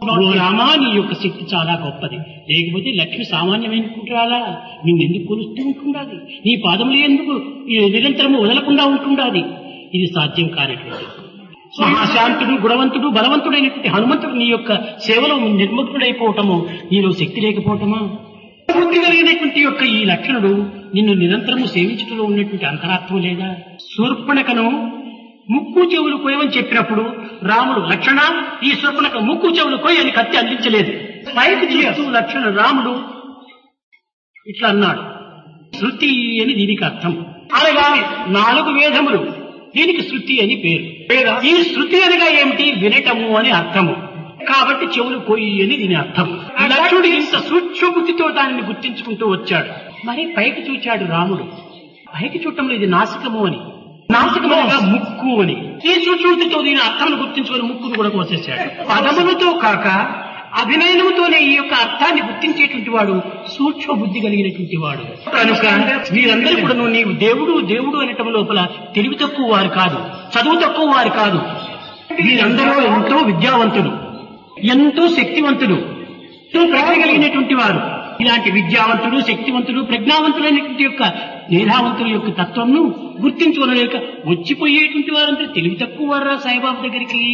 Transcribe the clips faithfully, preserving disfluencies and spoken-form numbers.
ఓ రామా, నీ యొక్క శక్తి చాలా గొప్పది. లేకపోతే లక్ష్మి సామాన్యమైన కుట్రాలా? నిన్నెందుకు కొలుస్తూ ఉంటుండాది? నీ పాదములు ఎందుకు ఈ నిరంతరము వదలకుండా ఉంటుండాది? ఇది సాధ్యం కానిటువంటి మహాశాంతుడు, గుణవంతుడు, బలవంతుడైనటువంటి హనుమంతుడు నీ యొక్క సేవలో నిర్ముక్తుడైపోవటము నీలో శక్తి లేకపోవటమా? బుద్ధి కలిగినటువంటి యొక్క ఈ లక్షణుడు నిన్ను నిరంతరము సేవించడంలో ఉన్నటువంటి అంతరాత్మ లేదా? శూర్పణకను ముక్కు చెవులు కోయమని చెప్పినప్పుడు రాముడు లక్షణ ఈ శూర్పణక ముక్కు చెవులు కోయి అని కత్తి అందించలేదు. పైకి చూస్తూ లక్షణ రాముడు ఇట్లా అన్నాడు. శృతి అని దీనికి అర్థం. అనగా నాలుగు వేదములు, దీనికి శృతి అని పేరు. ఈ శృతి అనగా ఏమిటి? వినటము అని అర్థము. కాబట్టి చెవులు కోయి అని దీని అర్థం. లక్ష్మణుడు ఇంత సూక్ష్మబుద్ధితో దానిని గుర్తించుకుంటూ వచ్చాడు. మరి పైకి చూచాడు రాముడు. పైకి చూడటంలో ఇది నాసికము అని, నాసికము అనగా ముక్కు అని. ఈ సూక్ష్మబుద్ధితో దీని అర్థాన్ని గుర్తించుకొని ముక్కును కూడా కోసేశాడు. పదములతో కాక అభినయనముతోనే ఈ యొక్క అర్థాన్ని గుర్తించేటువంటి వాడు సూక్ష్మ బుద్ధి కలిగినటువంటి వాడు. కనుక మీరందరూ కూడా నీవు దేవుడు దేవుడు అనటం లోపల తెలివి తక్కువ వారు కాదు, చదువు తక్కువ వారు కాదు. మీరందరూ ఎంతో విద్యావంతులు, ఎంతో శక్తివంతులు, ఎంతో ప్రజ్ఞ కలిగినటువంటి వారు. ఇలాంటి విద్యావంతుడు, శక్తివంతుడు, ప్రజ్ఞావంతులైనటువంటి యొక్క మేధావంతుల యొక్క తత్వంను గుర్తించుకోలేక వచ్చిపోయేటువంటి వారంతా తెలివి తక్కువ వారా సాయిబాబు దగ్గరికి?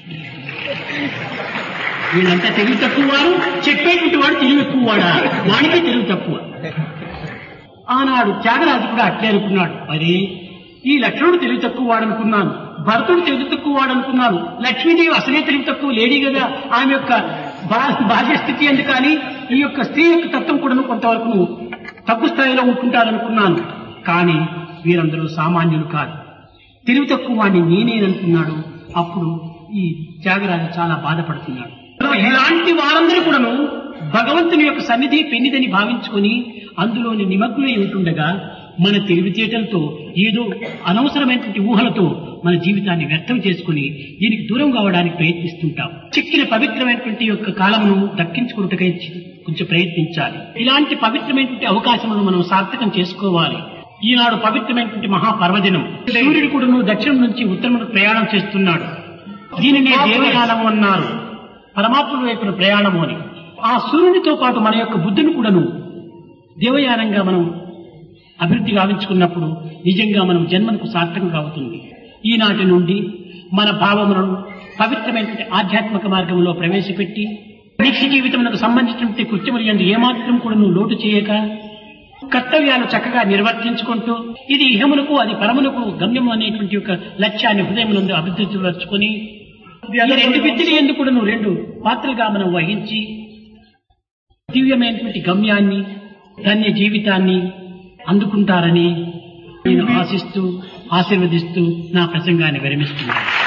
వీళ్ళంతా తెలివి తక్కువ వారు, చెప్పేటువంటి వాడు తెలివి ఎక్కువ వాడా? వాడికి తెలివి తక్కువ. ఆనాడు త్యాగరాజు కూడా అట్లే అనుకున్నాడు. మరి ఈ లక్ష్మణుడు తెలివి తక్కువ వాడనుకున్నాను, భరతుడు తెలివి తక్కువ వాడనుకున్నాను, లక్ష్మీదేవి అసలే తెలివి తక్కువ లేడీ కదా, ఆమె యొక్క బాహ్య స్థితి అందు కానీ ఈ యొక్క స్త్రీ యొక్క తత్వం కూడా కొంతవరకు తక్కువ స్థాయిలో ఉంటుంటారనుకున్నాను. కానీ వీరందరూ సామాన్యులు కాదు, తెలివి తక్కువ వాడిని నేనేననుకున్నాడు. అప్పుడు ఈ త్యాగరాజు చాలా బాధపడుతున్నాడు. ఇలాంటి వారందరూ కూడాను భగవంతుని యొక్క సన్నిధి పెన్నిదని భావించుకొని అందులోని నిమగ్నమై ఉంటుండగా మన తెలివితేటలతో ఏదో అనవసరమైనటువంటి ఊహలతో మన జీవితాన్ని వ్యర్థం చేసుకుని దీనికి దూరం కావడానికి ప్రయత్నిస్తుంటాం. చిక్కిన పవిత్రమైనటువంటి యొక్క కాలమును దక్కించుకున్నట్టుగా కొంచెం ప్రయత్నించాలి. ఇలాంటి పవిత్రమైనటువంటి అవకాశములను మనం సార్థకం చేసుకోవాలి. ఈనాడు పవిత్రమైనటువంటి మహాపర్వదినం. సూర్యుడు కూడా దక్షిణం నుంచి ఉత్తరమునకు ప్రయాణం చేస్తున్నాడు. దీనినే దేవయానము అన్నారు, పరమాత్మ వైపున ప్రయాణము అని. ఆ సూర్యునితో పాటు మన యొక్క బుద్ధిని కూడాను దేవయానంగా మనం అభివృద్ధి గావించుకున్నప్పుడు నిజంగా మనం జన్మకు సార్థకంగా అవుతుంది. ఈనాటి నుండి మన భావములను పవిత్రమైనటువంటి ఆధ్యాత్మిక మార్గంలో ప్రవేశపెట్టి నిత్య జీవితమునకు సంబంధించినటువంటి కృత్యములు యందు ఏమాత్రం కూడా నువ్వు లోటు చేయక కర్తవ్యాలు చక్కగా నిర్వర్తించుకుంటూ ఇది ఇహములకు అది పరములకు గమ్యము అనేటువంటి యొక్క లక్ష్యాన్ని హృదయమునందు అభివృద్ధి పరుచుకొని రెండు విద్యలు ఎందుకు నువ్వు రెండు పాత్రలుగా మనం వహించి దివ్యమైనటువంటి గమ్యాన్ని ధన్య జీవితాన్ని అందుకుంటారని నేను ఆశిస్తూ ఆశీర్వదిస్తూ నా ప్రసంగాన్ని విరమిస్తున్నాను.